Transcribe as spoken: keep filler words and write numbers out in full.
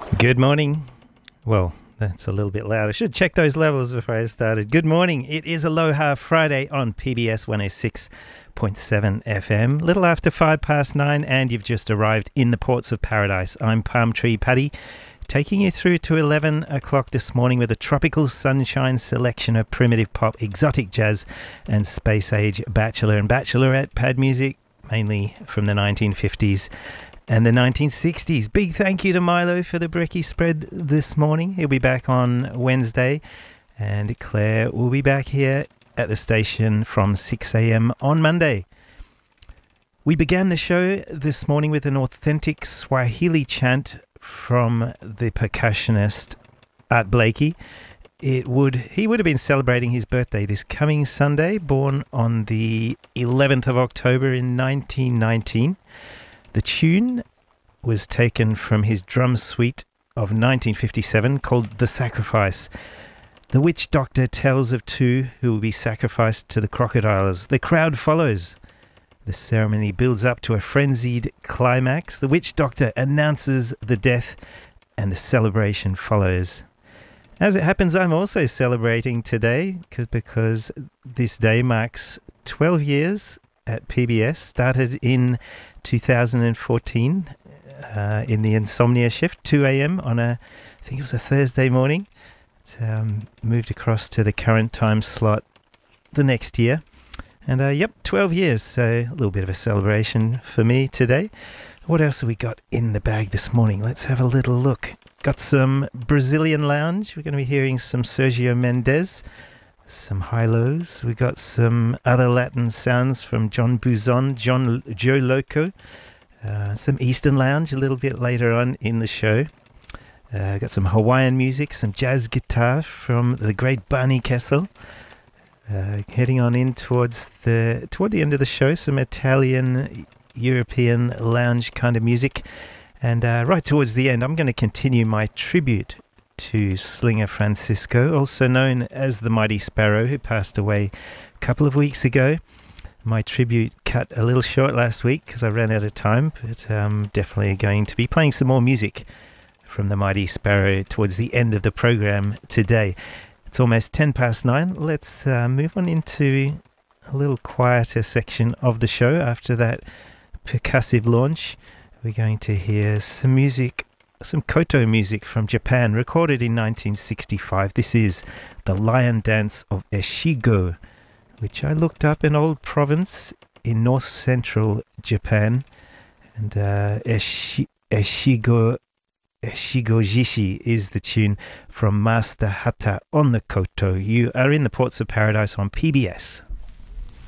Good morning. Well, that's a little bit loud. I should check those levels before I started. Good morning. It is Aloha Friday on P B S one oh six point seven F M. Little after five past nine, and you've just arrived in the Ports of Paradise. I'm Palm Tree Paddy, taking you through to eleven o'clock this morning with a tropical sunshine selection of primitive pop, exotic jazz, and space age bachelor and bachelorette pad music, mainly from the nineteen fifties and the nineteen sixties. Big thank you to Milo for the brekkie spread this morning. He'll be back on Wednesday, and Claire will be back here at the station from six a.m. on Monday. We began the show this morning with an authentic Swahili chant from the percussionist Art Blakey. It would he would have been celebrating his birthday this coming Sunday, born on the eleventh of October in nineteen nineteen. The tune was taken from his drum suite of nineteen fifty-seven called The Sacrifice. The witch doctor tells of two who will be sacrificed to the crocodiles. The crowd follows. The ceremony builds up to a frenzied climax. The witch doctor announces the death, and the celebration follows. As it happens, I'm also celebrating today because this day marks twelve years at P B S. Started in two thousand fourteen uh, in the Insomnia shift, two a.m. on a, I think it was a Thursday morning. It, um, moved across to the current time slot the next year. And uh, yep, twelve years, so a little bit of a celebration for me today. What else have we got in the bag this morning? Let's have a little look. Got some Brazilian lounge. We're going to be hearing some Sergio Mendes, some high-lows. We got some other Latin sounds from John Buzon, John Joe Loco, uh, some Eastern lounge a little bit later on in the show. Uh, got some Hawaiian music, some jazz guitar from the great Barney Kessel. Uh, heading on in towards the toward the end of the show, some Italian, European lounge kind of music. And uh, right towards the end, I'm going to continue my tribute to Slinger Francisco, also known as the Mighty Sparrow, who passed away a couple of weeks ago. My tribute cut a little short last week because I ran out of time, but I'm definitely going to be playing some more music from the Mighty Sparrow towards the end of the program today. It's almost ten past nine. Let's uh, move on into a little quieter section of the show. After that percussive launch, we're going to hear some music, some koto music from Japan, recorded in nineteen sixty-five. This is the Lion Dance of Eshigo, which I looked up, an old province in north-central Japan. And uh, Eshi, Eshigo, Eshigo Jishi is the tune from Master Hata on the koto. You are in the Ports of Paradise on P B S.